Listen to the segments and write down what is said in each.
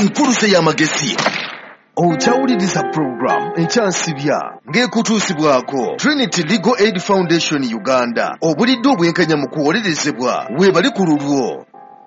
enkuluse y'amagezi. Okyawuliriza program ekyansibya ng'ekutuusibwako Trinity Legal Aid Foundation Uganda. Obulidde obwenkanya mu kuwolerezebwa weebali ku lulwo.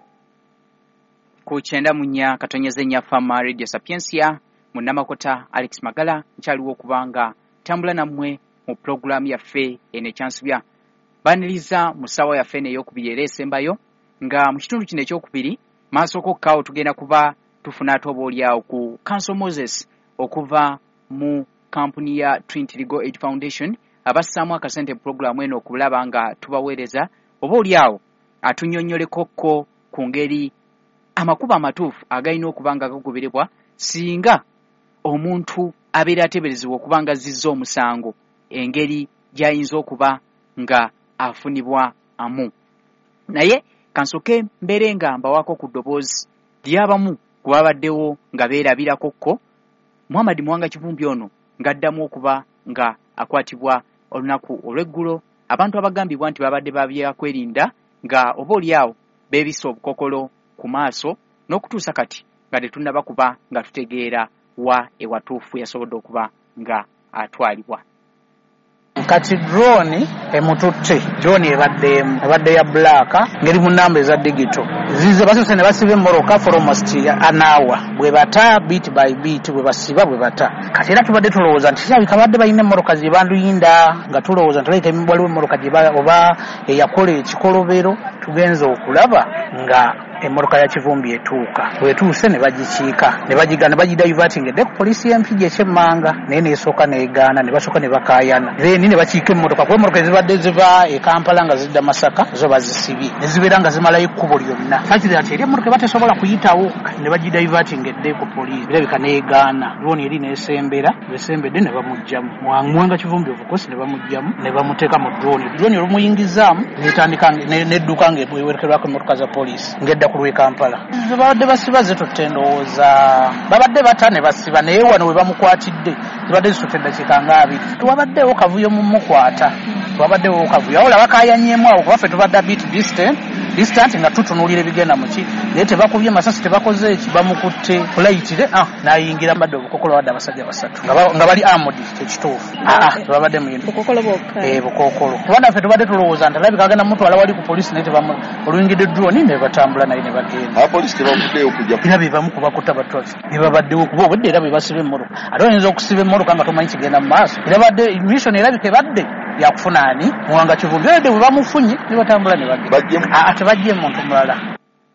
Ku 9 katonyeze nya Fama Radio Sapiensia munnamakota Alex Magala nkyaliwo okubanga tambula nammwe mu program yaffe ene kyansibya. Baniriza musawa yaffe n'eyokubiri era esembayo nga mu kitundu kino ekyokubiri maasoko kawo tugenda kuba tufuna atoboolyawo ku Council Moses okuva mu kampuni ya Trinity Legal Aid Foundation abassaamu akasente mu programu eno okulaba nga tubaweereza oboolyawo atunnyonnyolekokko ku ngeri amakubo amatuufu agalina okuba nga gagobererwa singa omuntu abeera ateeberezebwa okuba nga azzizza omusango engeri gy'ayinza okuba nga afunibwa amu. Naye kansoke mbeere nga mbawaako ku ddoboozi ly'abamu ku babaddewo nga beerabirako Muhammad Muwanga Kivumbi ono ng'addamu okuba nga akwatibwa olunaku olw'eggulo, abantu abagambibwa nti babadde babyakwerinda nga oboolyawo beebisa obukokolo ku maaso n'okutuusa kati nga tetunnaba kuba nga tutegeera wa ewatuufu yasobodde okuba nga atwalibwa. Kati drone emututte drone ebadde ya black ngeri mu namba eza digital zize basose ne basiba emmoroka for almost an hour bwe bata bit by bit bwe basiba bwe bata kati era tubadde tulowooza nti kyabika badde balina emmoroka ze banduyinda nga tulowooza nti like waliwo emmoroka gye oba eyakola ekikolobero tugenza okulaba nga emmoroka ya Kivumbi etuuka bwetuuse ne bagikiika ne bagigana bagidivertingedde ku poliisi y'empigi ekyemmanga naye neesooka neegaana ne basooka ne bakaayana ne bakiika emmotoka kuba emmoroka ezibadde ziva e Kampala nga zidda Masaka zo bazisibye ne zibeera nga zimalayo ekkubo lyonna fakiri ati eri emmoroka batesobola kuyitawo ne bagidivertingedde ku poliisi birabika neegaana looni eri neesembera besembedde ne bamugjamu Muwanga Kivumbi obukosi ne bamugjamu ne bamuteeka mu drone olumuyingizaamu netandika nedduka ng'ewerekerwako emmotoka za poliisi ng'edda ku lw'e Kampala. Babadde basiba ze tutendowooza babadde bata ne basiba naye wano we bamukwatidde tubadde zisute eddakiika nga 2 tuwabaddewo kavuyo mu mukwata tubaddewo kavuyo awo labakaayanyemu awo kuba ffe tubadde a bit distant nga tutunuulira ebigenda muki naye tebakubye masasi tebakoze eki bamukutte pulayitire n'ayingira mbadde obukokolo badde abasajja 3 nga bali armored ekituufu tebabadde mu bukokolo kubadde ffe tubadde tulowooza nti alabika agenda mutwala wali ku poliisi naye oluyingidde drone ne batambula naye ne bagenda abapoliisi tebavuddeyo kujja era be bamu ku bakutta ba traffic ne babaddewo kuba obudde era be basiba emmoroka ate oyinza okusiba emmoroka nga tomanyi kigenda mu maaso era badde mission erabika ebadde yakufuna ani Muwanga Kivumbi edde bwe bamufunye ne batambula ne bagenda tebajje muntu mulala.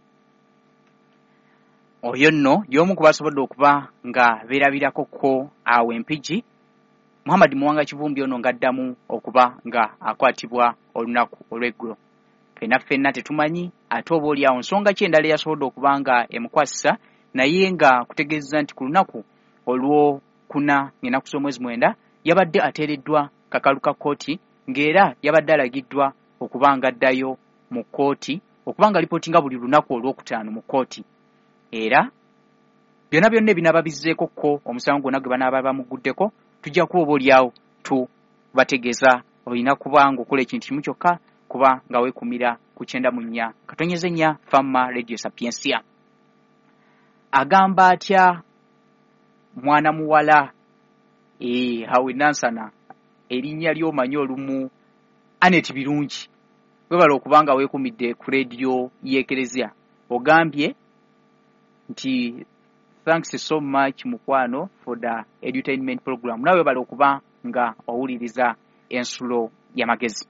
Oyo nno y'omu ku basobodde okuba nga beerabirako awo empigi Muhammad Muwanga Kivumbi ono ng'addamu okuba nga akwatibwa olunaku olw'eggulo. Ffenna tetumanyi ate oboolyawo nsonga ki endala yasobodde okuba nga emukwasisa naye nga kutegeeza nti ku lunaku olw'okuna ng'ennaku z'omwezi 9 yabadde ateereddwa kakalu ka kkooti ng'era yabadde alagiddwa okuba nga addayo mu kkooti okuba nga alipootinga buli lunaku olw'okutaano mu kkooti era byonna ebinaaba bizzeekokko omusango gwonna gwe banaaba bamuguddeko tujja kuba oboolyawo tubategeeza olina kuba ng'okola ekintu kimu kyokka kuba nga weekumira ku 9 katonyeze 4 Fama Radio Sapiensia. Agamba atya mwana muwala hawe nansana erinnya ly'omanyi olumu Anet Birungi webala okubanga weekumidde ku radio y'Eklezia ogambye nti thanks so much mukwano for the edutainment program nawe webala okuba nga owuliriza ensulo y'amagezi.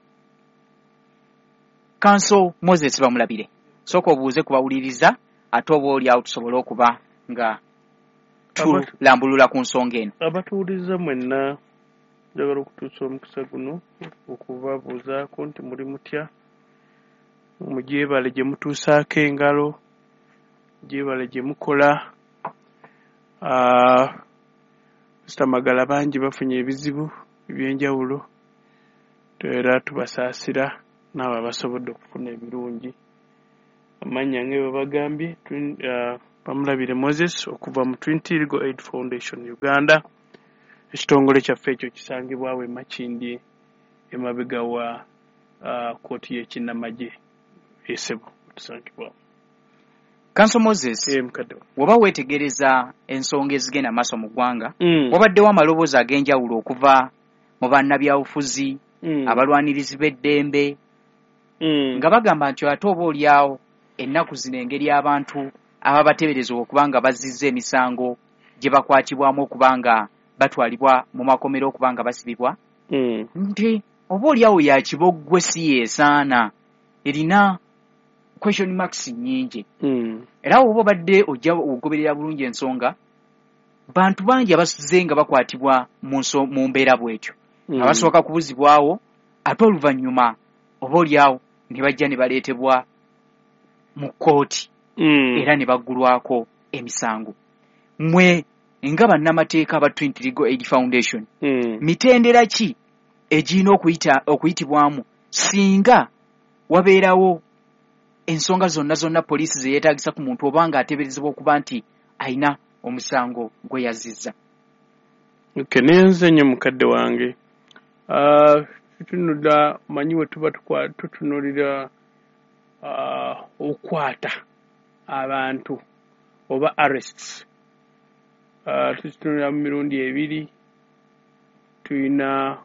Council Moses bamulabire sooka obuuze kubawuliriza ate oboolyawo tusobole okuba nga tulambulula ku nsonga eno. Abatuwuliriza mwenna njagala okutuusa omukisa guno okubabuuzaako nti muli mutya mugyebale gye mutuusaako engalo gyebale gye mukola. Magala bangi bafunye ebizibu ebyenjawulo era tubasaasira n'abo abasobodde okufuna ebirungi. Amanya ngewe bagambye Bamulabire Moses okuva mu Trinity Legal Aid Foundation Uganda. Ekitongole kyaffe ekyo kisangibwawo e Makindye emabega wa kkooti y'Ekinnamagye Ssebo tusangibwawo. Kanso Moses mukadde woba weetegereza ensonga ezigenda maaso mu ggwanga wabaddewo amaloboozi ag'enjawulo okuva mu bannabyabufuzi abalwanirizi b'eddembe nga bagamba nti ate oba olyawo ennaku zino engeri abantu aba bateebereza okuba nga bazizza emisango gye bakwatibwamu okuba nga batwalibwa mu makomero okuba nga basibibwa nti oba olyawo ya kiboggwe si yeesaana erina question marks nnyingi era oba obadde ojja ogoberera bulungi ensonga bantu bangi abasuze nga bakwatibwa mu mbeera bw'etyo abasooka kubuzibwawo ate oluvannyuma oba olyawo ne bajja ne baleetebwa mu kkooti era ne baggulwako emisango mmwe nga bannamateeka aba Trinity Legal Aid Foundation mitendera ki egirina okuyitibwamu singa wabeerawo ensonga zonna poliisi ze yeetaagisa ku muntu oba nga ateeberezebwa okuba nti alina omusango gwe yazizza? Nenze nnyo mukadde wange tutunula manyi we tuba tutunulira okwata abantu oba arrests tutunulira mu mirundi ebiri tuyina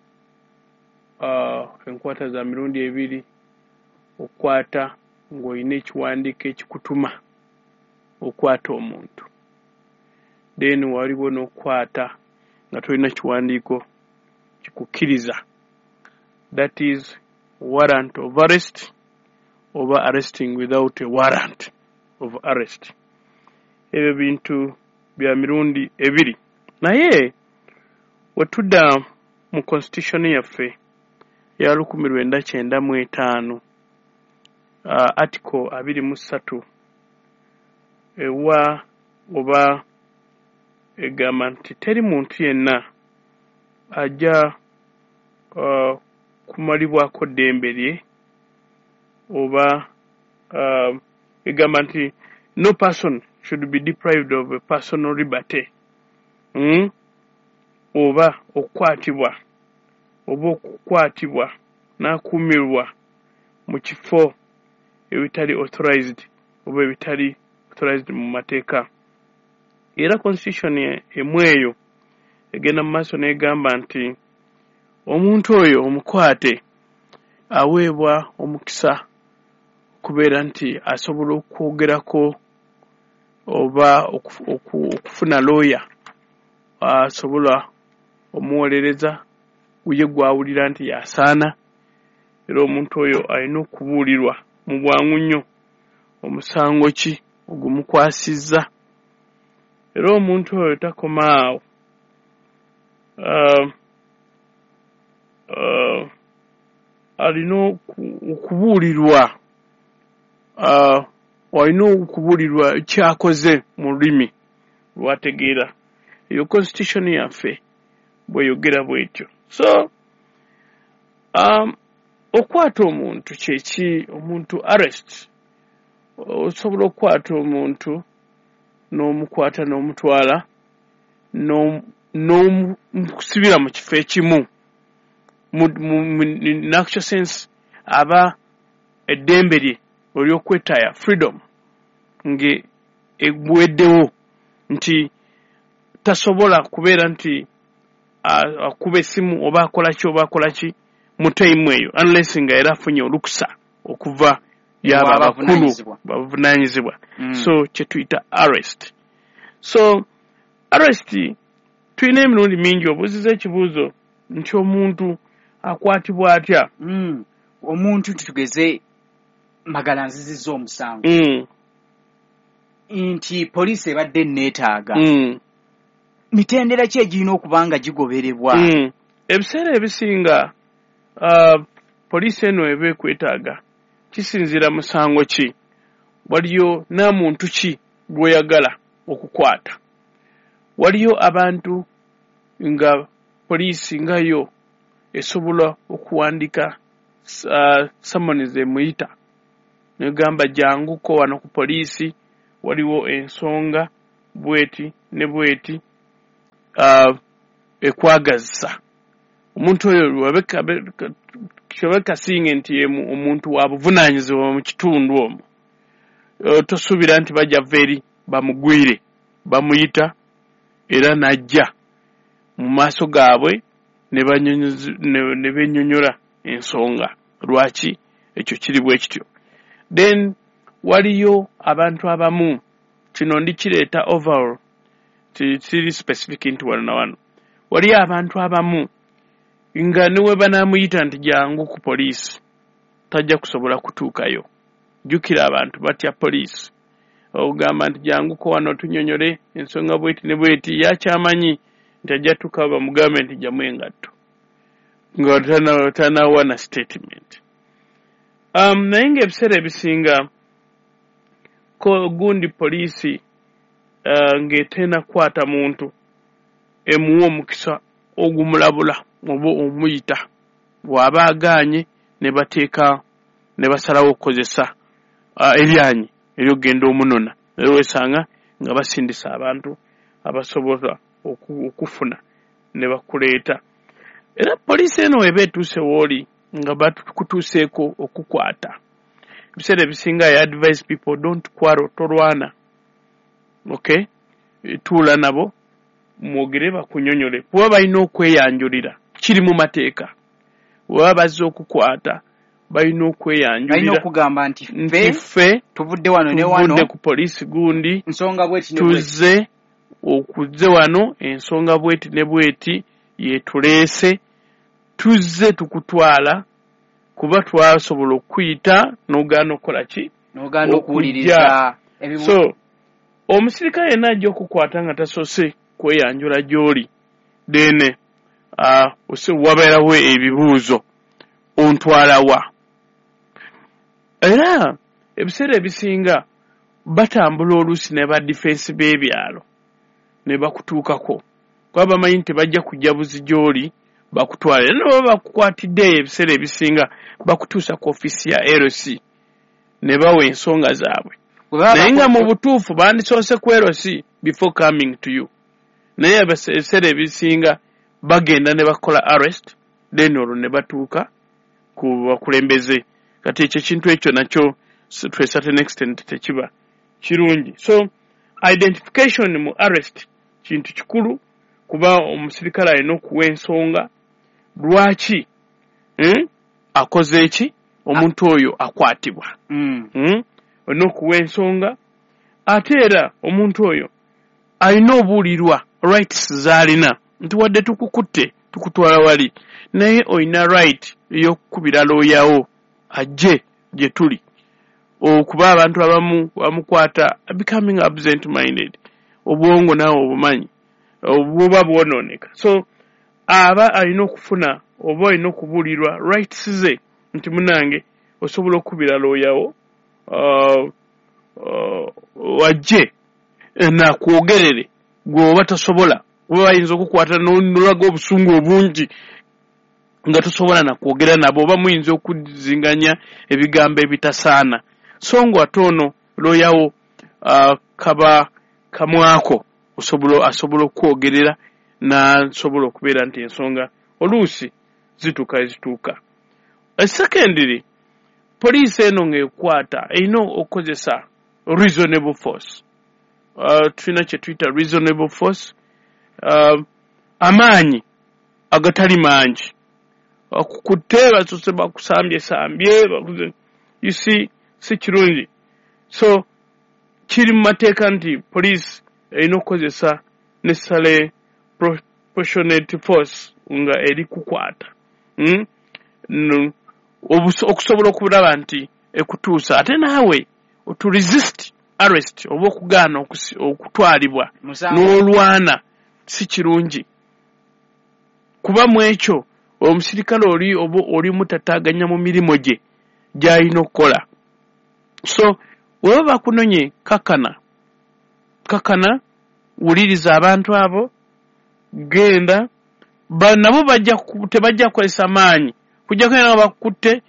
enkwata za mirundi ebiri okwata ng'olina ekiwandiiko ekikutuma okwata omuntu then waliwo n'okwata nga tolina kiwandiiko kikukkiriza that is warrant of arrest oba arresting without a warrant of arrest ebyo bintu bya mirundi ebiri naye wetudda mu constitution yaffe ya 1995 article 23 ewa oba egamba nti teri muntu yenna ajja kumalibwako ddembe lye oba egamba nti no person should be deprived of a personal liberty oba okukwatibwa oba okukwatibwa n'akuumirwa mu kifo ebitali authorized oba ebitali authorized mu mateeka era constitution emweyo egenda mu maaso n'egamba nti omuntu oyo omukwate aweebwa omukisa okubeera nti asobola okwogerako oba okufuna lawyer asobola omuwolereza ye gwawulira nti yasaana era omuntu oyo alina okubuulirwa mu bwangu nnyo omusango ki ogumukwasizza era omuntu oyo takoma awo alina okubuulirwa alina okubuulirwa kyakoze mu lulimi lwategeera eyo constitution yaffe bweyogera bwetyo so okwata omuntu kyeki omuntu arrest osobola okukwata omuntu n'omukwata n'omutwala n'omusibira mu kifo ekimu in actual sense aba eddembe lye olyokwetaaya freedom nge ebuweddewo nti tasobola kubeera nti akuba essimu oba akola ki mu time eyo unless nga era afunye olukusa okuva yaba abakulu bavunaanyizibwa so kyetuyita arrest so arrest tulina emirundi mingi obuuziza ekibuuzo nti omuntu akwatibwa atya omuntu titugeze magala nzizizza omusango nti poliisi ebadde neetaaga mitendera ki egirina okuba nga gigoberebwa ebiseera ebisinga poliisi eno eba ekwetaaga kisinziira musango ki waliyo n'amuntu ki gw'oyagala okukwata waliyo abantu nga poliisi nga yo esobola okuwandika summons emuyita negamba janguko wano ku poliisi waliwo ensonga bweti ne bweti ekwagazisa omuntu oyo kyobeka singa nti omuntu wa buvunaanyizibwa mu kitundu omwo tosuubira nti bajja veri bamugwire bamuyita era najja mu maaso gaabwe ne benyonyola ensonga lwaki ekyo kiri bwe kityo. Then waliyo abantu abamu kino ndikireeta overall tiri specific nti wano na wano. Waliyo abantu abamu nga niwe banamuyita nti jangu ku poliisi tajja kusobola kutuukayo. Jjukira abantu batya poliisi ogamba nti jangu ko wano tunyonyole ensonga bweti ne bweti yakyamanyi nti ajja tuuka bamugambe nti jamu engatto nga tanawana statement. Naye ng'ebiseera ebisinga ko gundi poliisi ng'etena kwata muntu emuwa omukisa ogumulabula oba omuyita bw'aba agaanye ne bateeka ne basalawo okukozesa eryanyi eryogenda omunona eryosanga nga basindisa abantu abasobola okufuna ne bakuleeta. Era poliisi eno eba etuuse wooli nga bakutuuseeko okukwata. Ebiseera ebisinga I advise people don't quarrel, tolwana. Okay? Tuula nabo mwogere bakunyonyole. Bw'aba balina okweyanjulira kiri mu mateeka. Bw'aba bazze okukwata balina okweyanjulira. Balina okugamba nti ffe tuvudde wano ne wano. Tuvudde ku poliisi gundi. Ensonga bweti ne bweti. Tuzze okuzze wano ensonga bweti ne bweti yetuleese. Tuzze tukutwala kuba twasobola okuyita n'ogaana okukola ki? N'ogaana okuwuliriza. So omusirikale yenna ajja okukwata nga tasoose kweyanjula gy'oli. Then wabeerawo ebibuuzo ontwala wa? Era ebiseera ebisinga batambula oluusi ne ba defense b'ebyalo ne bakutuukako kuba bamanyi nti bajja kujja buzi gy'oli bakutwala. Era nabo bakukwatidde ebiseera ebisinga bakutuusa ku ofiisi ya LC ne bawa ensonga zaabwe. Naye nga mu butuufu bandisoose ku LC before coming to you. Naye ebiseera ebisinga bagenda ne bakola arrest then olwo ne batuuka ku bakulembeze. Kati ekyo kintu ekyo nakyo to a certain extent tekiba kirungi. So identification mu arrest kintu kikulu kuba omusirikale alina okuwa ensonga lwaki akoze eki omuntu oyo akwatibwa. Olina okuwa ensonga ate era omuntu oyo alina obuulirwa rights z'alina nti wadde tukukutte tukutwala wali naye olina right ey'okukubira looyawo ajje gye tuli. Okuba abantu abamu bamukwata becoming absent minded obwongo naawe obumanyi obuba bwonooneka. So aba alina okufuna oba alina okubuulirwa rights ze nti munange osobola okukubira looyawo wajje nakwogerere gw'oba tasobola oba bayinza okukwata n'olaga obusungu obungi nga tosobola nakwogera nabo oba muyinza okuzinganya ebigambo ebitasaana. So ng'ate ono looyawo kaba kamwako asobola okwogerera n'asobola okubeera nti ensonga oluusi zituuka. Secondly, poliisi eno ng'ekwata erina okukozesa reasonable force. Tulina kye tuyita reasonable force. Amaanyi agatali mangi. Kukutte basose bakusambye you see si kirungi. So kiri mu mateeka nti poliisi erina okukozesa necessary proportionate force nga eri kukwata okusobola okulaba nti ekutuusa ate naawe to resist arrest oba okugaana okutwalibwa n'olwana si kirungi kuba mu ekyo omusirikale oli mutataaganya mu mirimo gye gy'alina okukola. So wewe bakunonye kakana wuliriza abantu abo genda nabo tebajja kukozesa maanyi kujja kwena bakutte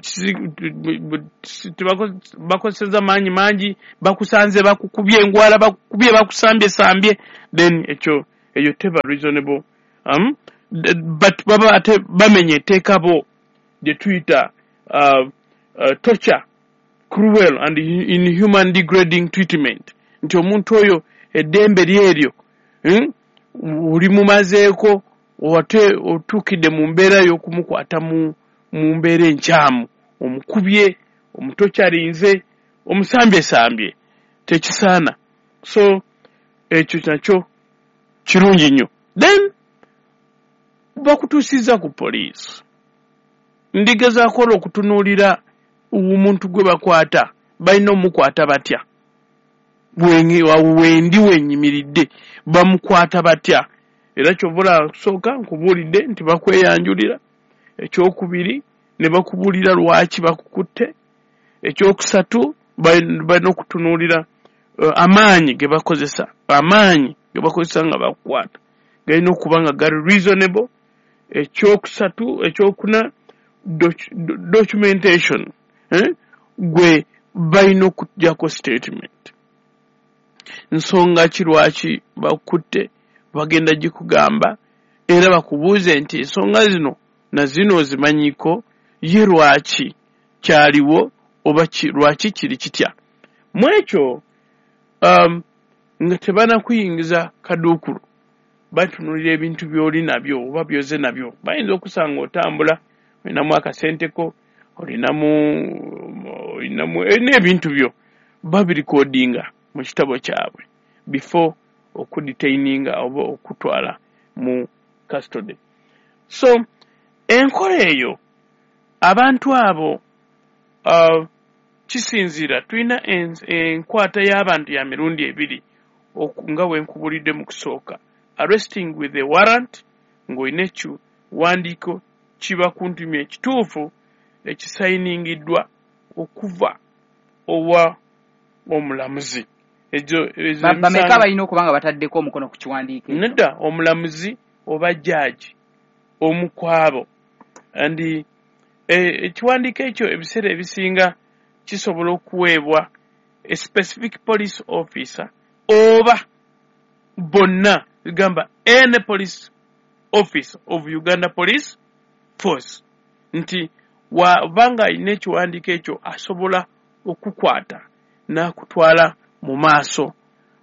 bakozeseza maanyi mangi bakusanze bakukubye engwala bakukubye bakusambye then eyo teba reasonable but baba ate bamenye etteeka bo gye tuyita torture cruel and inhuman degrading treatment nti omuntu oyo eddembe lyeryo uli mumazeeko otuukidde mu mbeera y'okumukwata mu mbeera enkyamu omukubye omutokyalinze omusambye tekisaana so ekyo nakyo kirungi nnyo then bakutuusiza ku poliisi ndigezaako okutunuulira omuntu gwe bakwata balina omukwata batya wendi wenyimiridde bamukwata batya era kyovula kusooka nkubuulidde nti bakweyanjulira ekyokubiri ne bakubuulira lwaki bakukutte ekyokusatu balina okutunuulira amaanyi ge bakozesa nga bakukwata galina okuba nga gali reasonable ekyokuna documentation gwe balina okujjako statement nsonga ki lwaki bakutte bagenda gikugamba era bakubuuze nti ensonga zino na zino ozimanyiko ye lwaki kyaliwo oba lwaki kiri kitya mu ekyo nga tebanakuyingiza kaduukulu batunulira ebintu by'oli nabyo oba byoze nabyo bayinza okusanga otambula olinamu akasenteko olinamu n'ebintu byo babirikodinga mu kitabo kyabwe before okudetaininga oba okutwala mu custody so enkola eyo abantu abo kisinziira tulina enkwata y'abantu ya mirundi ebiri nga wenkubulidde mu kusooka arresting with a warrant ng'olina ekiwandiiko kiba ku ntumi ekituufu ekisayiningiddwa okuva owa omulamuzi bameka balina okuba nga bataddeko omukono ku kiwandiiko nedda omulamuzi oba jaaji omu kwabo andi ekiwandiiko ekyo ebiseera ebisinga kisobola okuweebwa a specific police officer oba bonna gamba any police office of Uganda Police Force nti wabanga alina ekiwandiiko ekyo asobola okukwata n'akutwala mu maaso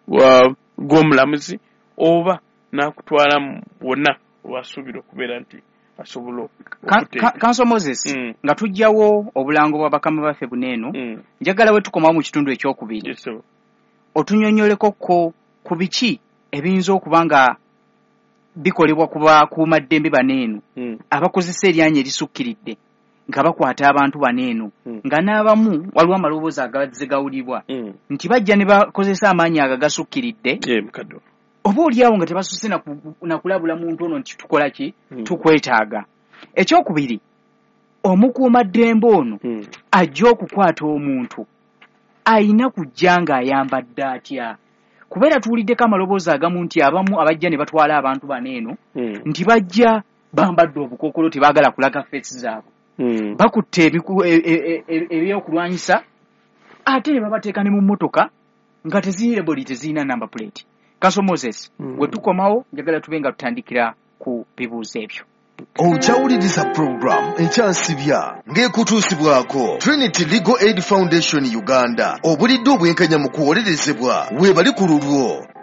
g'omulamuzi oba n'akutwala wonna wasuubira okubeera nti asobola Council Moses nga tujjawo obulango bwa bakama baffe buneeno njagala we tukomawo mu kitundu ekyokubiri otunyonyoleko ku biki ebiyinza okuba nga bikolebwa ku bakuumaddembe baneeno abakozesa eryanyi erisukkiridde nga bakwata abantu baneeno nga n'abamu waliwo amaloboozi agazze gawulibwa nti bajja ne bakozesa amaanyi agagasukkiridde oba oliawo nga tebasuse nakulabula muntu ono nti tukola ki tukwetaaga ekyokubiri omukuumaddembe ono ajja okukwata omuntu ayina kujja ng'ayambadde atya kubeera tuwuliddeko amaloboozi agamu nti abamu abajja ne batwala abantu baneeno nti bajja bambadde obukookolo tebaagala kulaga feesi zaabwe bakutte ebyokulwanyisa ate ne babateeka ne mu mmotoka nga tezirina number plate Council Moses we tukomawo njagala tube nga tutandikira ku bibuuzo ebyo Ojawuliriza program ekyansibya ng'ekutuusibwako Trinity Legal Aid Foundation Uganda obulidde obwenkanya mu kuwolerezebwa weebali ku lulwo